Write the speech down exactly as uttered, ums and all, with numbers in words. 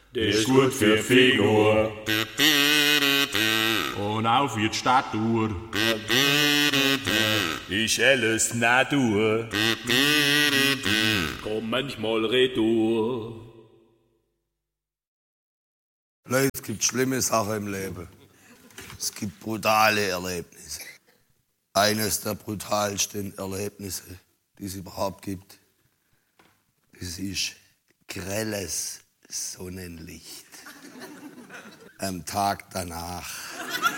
Der ist gut für die Figur. Und auch für die Statur. Ist alles Natur. Komm manchmal retour. Leute, es gibt schlimme Sachen im Leben. Es gibt brutale Erlebnisse. Eines der brutalsten Erlebnisse, die es überhaupt gibt, das ist grelles Sonnenlicht am Tag danach.